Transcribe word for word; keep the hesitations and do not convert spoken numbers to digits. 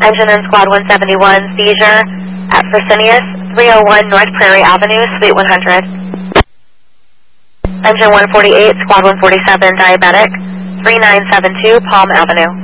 Engine in Squad one seventy-one, seizure at Fresenius, three oh one North Prairie Avenue, Suite one hundred. Engine one forty-eight, Squad one forty-seven, diabetic, three nine seven two Palm Avenue.